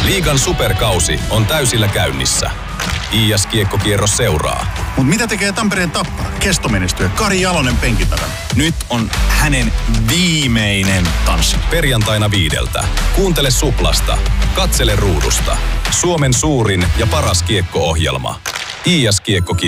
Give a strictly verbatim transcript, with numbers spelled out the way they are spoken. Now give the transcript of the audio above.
Liigan superkausi on täysillä käynnissä. I S-kiekkokierros seuraa. Mut mitä tekee Tampereen Tappara? Kestomenestyjä Kari Jalonen penkin takana. Nyt on hänen viimeinen tanssi. Perjantaina viideltä. Kuuntele Suplasta. Katsele ruudusta. Suomen suurin ja paras kiekko-ohjelma. I S-kiekkokierros.